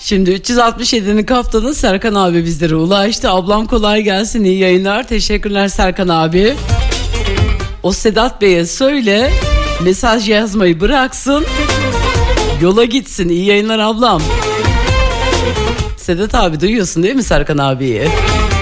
Şimdi 367'nin kaptanı Serkan abi bizlere ulaştı. Ablam kolay gelsin, iyi yayınlar. Teşekkürler Serkan abi. O Sedat Bey'e söyle mesaj yazmayı bıraksın, yola gitsin. İyi yayınlar ablam. Sedat abi duyuyorsun değil mi Serkan abiyi?